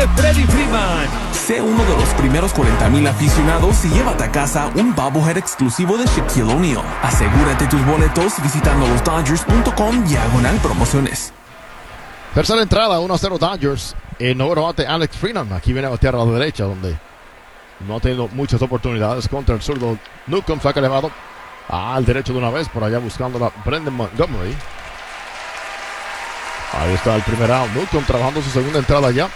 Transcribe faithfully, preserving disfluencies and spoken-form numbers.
de Freddie Freeman. Sé uno de los primeros cuarenta mil aficionados y llévate a casa un bobblehead exclusivo de Shaquille O'Neal. Asegúrate tus boletos visitando los Dodgers punto com diagonal promociones. Tercera entrada, uno a cero Dodgers. El nuevo bate Alex Freeman. Aquí viene a batear a la derecha, donde no ha tenido muchas oportunidades contra el zurdo Newcomb. Saca elevado al derecho de una vez, por allá buscando a Brendan Montgomery. Ahí está el primer out. Newcomb trabajando su segunda entrada ya.